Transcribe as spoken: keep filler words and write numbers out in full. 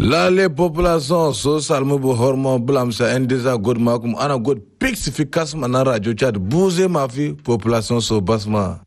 La les populations so salmu bu hormon blam sa endeza god makum ana god pixifikas mana radio chat bouze ma fi population so basma.